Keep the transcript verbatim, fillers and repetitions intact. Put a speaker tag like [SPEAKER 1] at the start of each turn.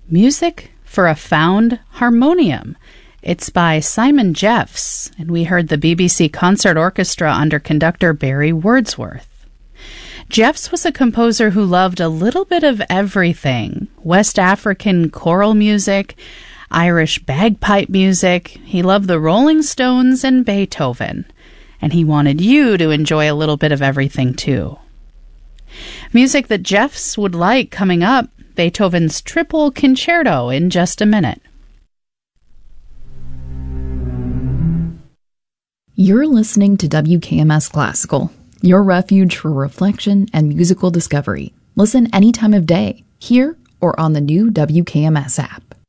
[SPEAKER 1] Music for a Found Harmonium. It's by Simon Jeffs, and we heard the B B C Concert Orchestra under conductor Barry Wordsworth. Jeffs was a composer who loved a little bit of everything: West African choral music, Irish bagpipe music. He loved the Rolling Stones and Beethoven, and he wanted you to enjoy a little bit of everything too. Music that Jeffs would like coming up: Beethoven's Triple Concerto in just a minute.
[SPEAKER 2] You're listening to W K M S Classical, your refuge for reflection and musical discovery. Listen any time of day, here or on the new W K M S app.